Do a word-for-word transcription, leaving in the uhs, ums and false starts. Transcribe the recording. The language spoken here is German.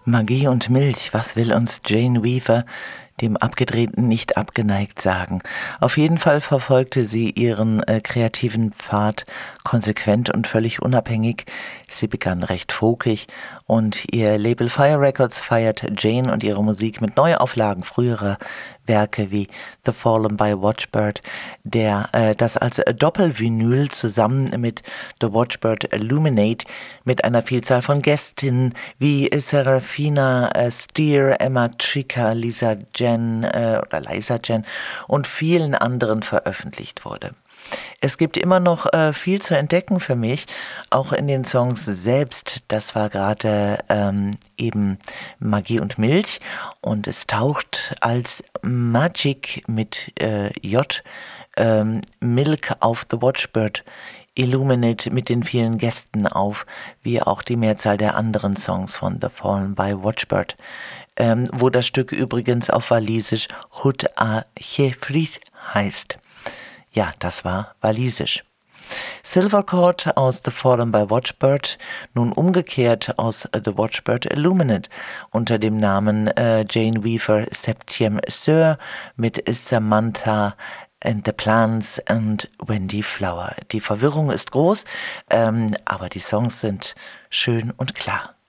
Magie und Milch, was will uns Jane Weaver, dem Abgedrehten, nicht abgeneigt sagen? Auf jeden Fall verfolgte sie ihren äh, kreativen Pfad konsequent und völlig unabhängig. Sie begann recht folkig und ihr Label Fire Records feiert Jane und ihre Musik mit Neuauflagen früherer Werke wie The Fallen by Watchbird, der äh, das als Doppelvinyl zusammen mit The Watchbird Illuminate mit einer Vielzahl von Gästinnen wie Serafina äh, Steer, Emma Chica, Lisa Jen äh, oder Liza Jen und vielen anderen veröffentlicht wurde. Es gibt immer noch äh, viel zu entdecken für mich, auch in den Songs selbst. Das war gerade ähm, eben Magie und Milch und es taucht als Magic mit äh, J ähm, Milk auf The Watchbird Illuminate mit den vielen Gästen auf, wie auch die Mehrzahl der anderen Songs von The Fallen by Watchbird, ähm, wo das Stück übrigens auf Walisisch Hut a Chefrit heißt. Ja, das war walisisch. Silvercord aus The Fallen by Watchbird, nun umgekehrt aus The Watchbird Illuminate unter dem Namen äh, Jane Weaver Septième Sœur mit Samantha and the Plants und Wendy Flower. Die Verwirrung ist groß, ähm, aber die Songs sind schön und klar.